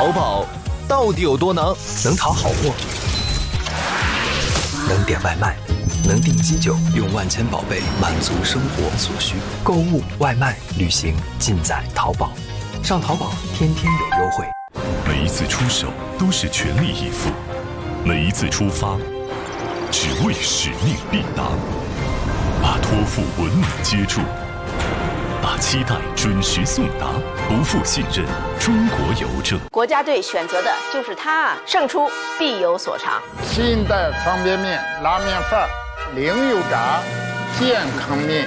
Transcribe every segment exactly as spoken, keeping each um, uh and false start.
淘宝到底有多能？能淘好货，能点外卖，能订机酒，用万千宝贝满足生活所需。购物、外卖、旅行尽在淘宝。上淘宝天天有优惠。 每一次出手都是全力以赴，每一次出发只为使命必达。把托付稳稳接住，把期待准时送达，不负信任。中国邮政国家队选择的就是它啊，胜出必有所长。 新一代方便面拉面饭儿，零油炸，健康面。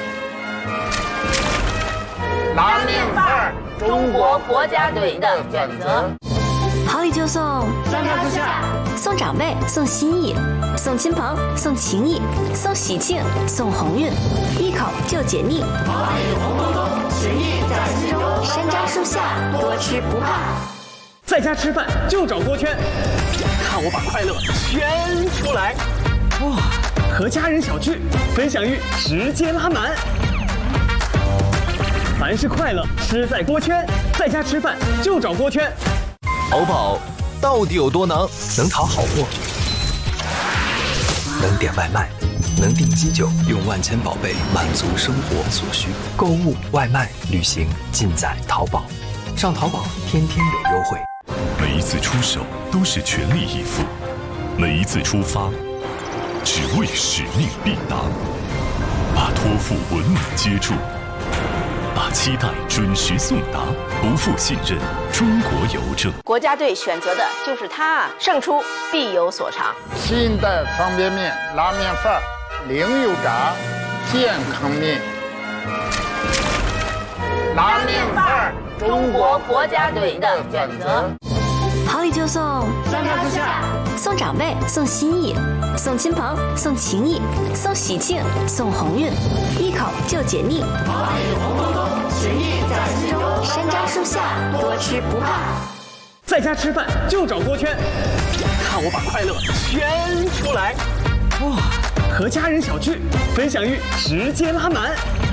拉面饭儿，中国国家队的选择。 好礼就送， 三上四下， 送长辈，送心意，送亲朋，送情谊，送喜庆，送鸿运，一口就解腻。 好礼红彤彤，情谊在心中。 山楂树下，多吃不怕。 在家吃饭就找锅圈，看我把快乐圈出来！哇，和家人小聚，分享欲直接拉满。凡是快乐，吃在锅圈。在家吃饭就找锅圈。 淘宝到底有多能？能淘好货，能点外卖，能订机酒，用万千宝贝满足生活所需。购物、外卖、旅行尽在淘宝。上淘宝天天有优惠。 每一次出手都是全力以赴，每一次出发只为使命必达。把托付稳稳接住，把期待准时送达，不负信任。中国邮政国家队选择的就是它啊，胜出必有所长。 新一代方便面拉面饭儿，零油炸，健康面。 拉面饭儿，中国国家队的选择。 好礼就送， 三上四下， 送长辈，送心意，送亲朋，送情谊，送喜庆，送鸿运，一口就解腻。 好礼红彤彤，情谊在心中。 山楂树下，多吃不怕。 在家吃饭就找锅圈，看我把快乐圈出来！哇，和家人小聚，分享欲直接拉满。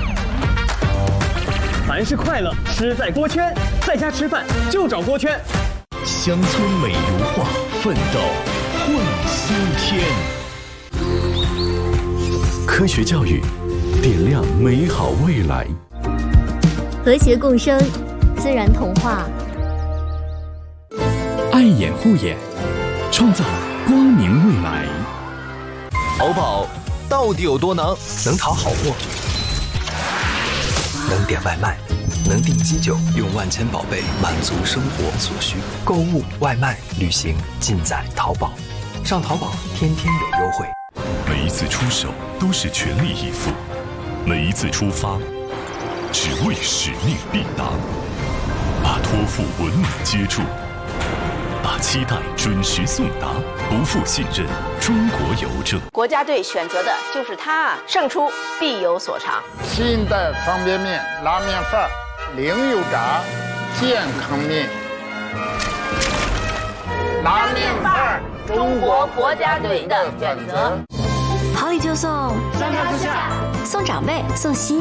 凡是快乐，吃在锅圈。在家吃饭就找锅圈。 乡村美如画，奋斗换新天。科学教育，点亮美好未来。 和谐共生，自然童话。 爱眼护眼，创造光明未来。 淘宝到底有多能？能淘好货，能点外卖，能订机酒，用万千宝贝满足生活所需。购物、外卖、旅行尽在淘宝。上淘宝天天有优惠。 每一次出手都是全力以赴，每一次出发只为使命必达。把托付稳稳接住，把期待准时送达，不负信任。中国邮政国家队选择的就是它啊，胜出必有所长。 新一代方便面拉面饭儿，零油炸，健康面。 拉面饭儿，中国国家队的选择。 好礼就送， 三上四下， 送长辈，送心意。